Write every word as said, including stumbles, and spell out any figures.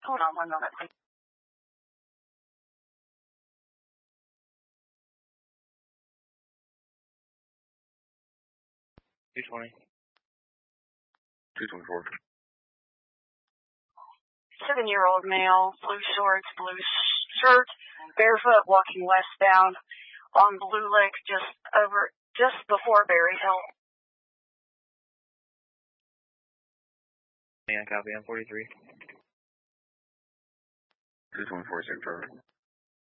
Hold on one moment, please. two twenty. two twenty-four. Seven-year-old male, blue shorts, blue shirt, barefoot, walking westbound on Blue Lake, just over, just before Berry Hill. Yeah, copy. I'm forty-three. two twenty-four, six four.